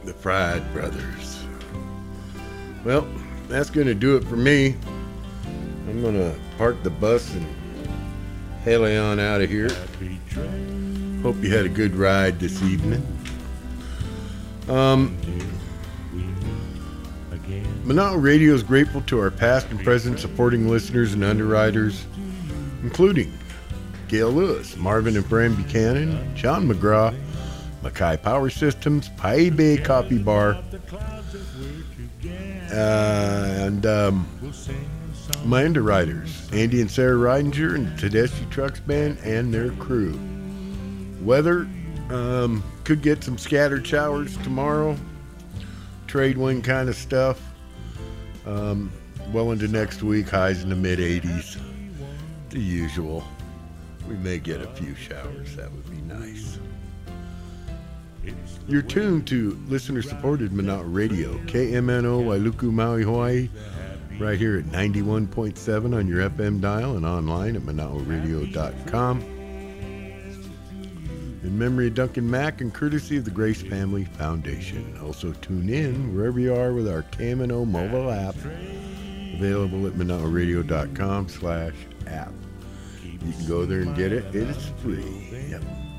The Fried Brothers. Well, that's going to do it for me. I'm going to park the bus and head on out of here. Hope you had a good ride this evening. Monottle Radio is grateful to our past and present supporting listeners and underwriters, including Gail Lewis, Marvin and Fran Buchanan, John McGraw, Mackay Power Systems, Pai Bay Coffee Bar, and my underwriters, Andy and Sarah Reidinger and the Tedeschi Trucks Band and their crew. Weather, could get some scattered showers tomorrow, trade wind kind of stuff. Well into next week, highs in the mid 80s. The usual. We may get a few showers. That would be nice. You're tuned to listener-supported Monottle Radio, KMNO Wailuku, Maui, Hawaii, right here at 91.7 on your FM dial and online at monottleradio.com. In memory of Duncan Mack and courtesy of the Grace Family Foundation. Also tune in wherever you are with our KMNO mobile app, available at monottleradio.com/app. You can go there and get it. It is free. Yep.